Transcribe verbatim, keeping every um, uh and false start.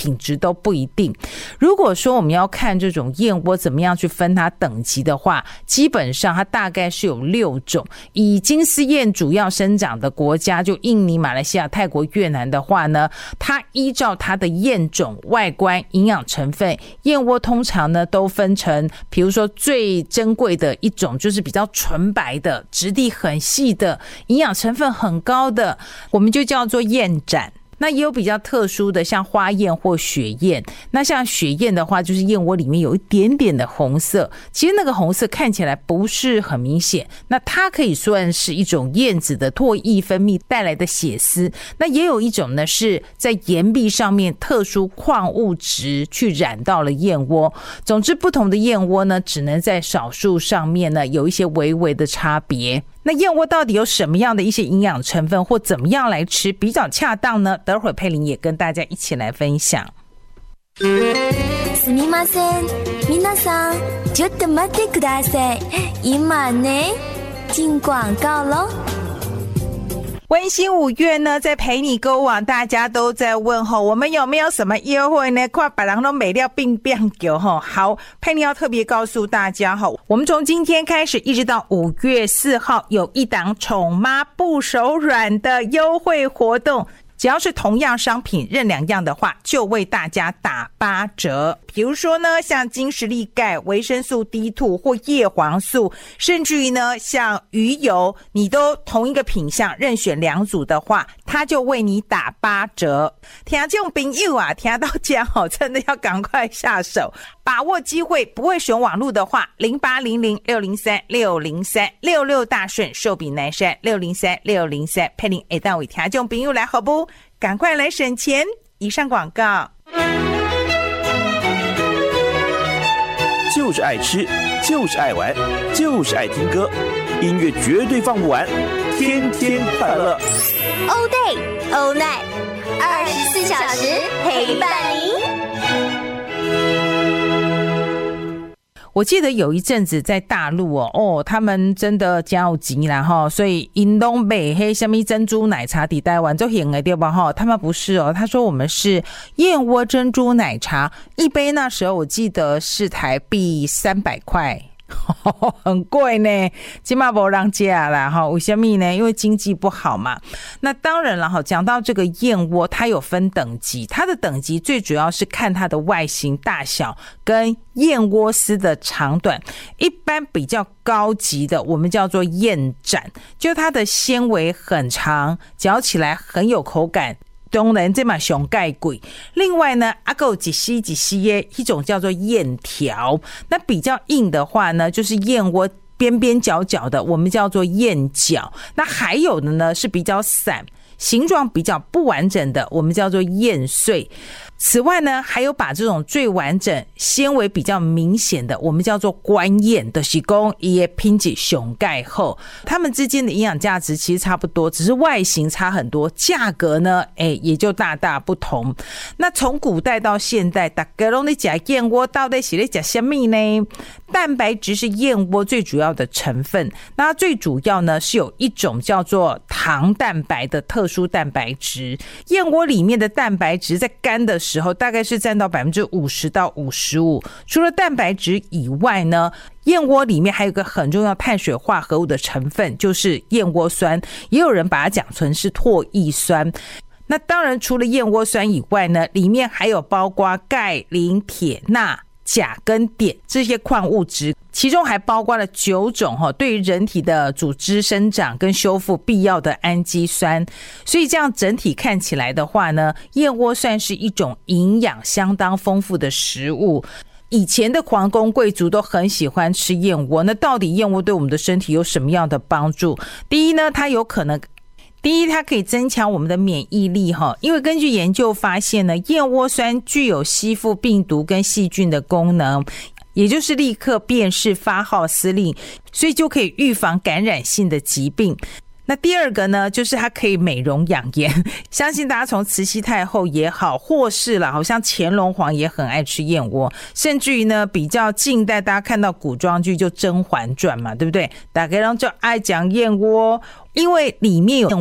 品质都不一定。如果说我们要看这种燕窝怎么样去分它等级的话，基本上它大概是有六种。以金丝燕主要生长的国家就印尼、马来西亚、泰国、越南的话呢，它依照它的燕种、外观、营养成分，燕窝通常呢都分成，比如说最珍贵的一种就是比较纯白的、质地很细的、营养成分很高的，我们就叫做燕盏。那也有比较特殊的，像花燕或雪燕。那像雪燕的话，就是燕窝里面有一点点的红色，其实那个红色看起来不是很明显。那它可以算是一种燕子的唾液分泌带来的血丝。那也有一种呢，是在岩壁上面特殊矿物质去染到了燕窝。总之，不同的燕窝呢，只能在少数上面呢有一些微微的差别。那燕窝到底有什么样的一些营养成分，或怎么样来吃比较恰当呢？等会儿佩玲也跟大家一起来分享。 すみません、皆さん、ちょっと待ってください。今ね、进广告咯。 温馨五月呢，在陪你购物网，大家都在问候我们有没有什么优惠呢？快把人都美料并变给吼。好，陪你要特别告诉大家吼，我们从今天开始一直到五月四号，有一档宠妈不手软的优惠活动。只要是同样商品任两样的话，就为大家打八折。比如说呢，像金石力钙、维生素 D 二 或叶黄素，甚至于呢像鱼油，你都同一个品项任选两组的话，它就为你打八折。听这种朋友啊，听到这样哦，真的要赶快下手，把握机会。不会使用网络的话，零八零零六零三六零三六六大顺寿比南山六零三六零三，陪您一道为听这种朋友来好不？赶快来省钱！以上广告。 就是爱吃，就是爱玩，就是爱听歌，音乐绝对放不完，天天快乐。 All day, all night， 二十四小时陪伴您。 我记得有一阵子在大陆哦，哦，他们真的真有钱啦哈，所以因都买黑什么珍珠奶茶抵台湾就行了对吧哈？他们不是哦，他说我们是燕窝珍珠奶茶，一杯那时候我记得是台币三百块。很贵呢，现在没人吃啦哈，为什么呢？因为经济不好嘛。那当然了哈，讲到这个燕窝，它有分等级，它的等级最主要是看它的外形大小跟燕窝丝的长短。一般比较高级的，我们叫做燕盏，就它的纤维很长，嚼起来很有口感。当然这嘛上盖贵。另外呢，还有一丝一丝的一种叫做燕条，那比较硬的话呢，就是燕窝边边角角的，我们叫做燕角。那还有的呢是比较散，形状比较不完整的，我们叫做燕碎。此外呢，还有把这种最完整、纤维比较明显的，我们叫做官燕的是说也拼起熊盖后，它们之间的营养价值其实差不多，只是外形差很多，价格呢，哎，也就大大不同。那从古代到现代，大家都在吃燕窝，到底是在吃什么呢？蛋白质是燕窝最主要的成分，那最主要呢是有一种叫做糖蛋白的特殊蛋白质。燕窝里面的蛋白质在干的时候大概是占到 百分之五十到五十五。除了蛋白质以外呢，燕窝里面还有一个很重要碳水化合物的成分，就是燕窝酸，也有人把它讲成是唾液酸。那当然除了燕窝酸以外呢，里面还有包括钙、磷、铁、钠、钾跟碘这些矿物质，其中还包括了九种对于人体的组织生长跟修复必要的氨基酸。所以这样整体看起来的话呢，燕窝算是一种营养相当丰富的食物。以前的皇宫贵族都很喜欢吃燕窝，那到底燕窝对我们的身体有什么样的帮助？第一呢，它有可能第一，它可以增强我们的免疫力哈，因为根据研究发现呢，燕窝酸具有吸附病毒跟细菌的功能，也就是立刻辨识发号施令，所以就可以预防感染性的疾病。那第二个呢，就是它可以美容养颜，相信大家从慈禧太后也好，或是啦，好像乾隆皇也很爱吃燕窝，甚至于呢，比较近代大家看到古装剧就《甄嬛传》嘛，对不对？大家都就爱讲燕窝，因为里面有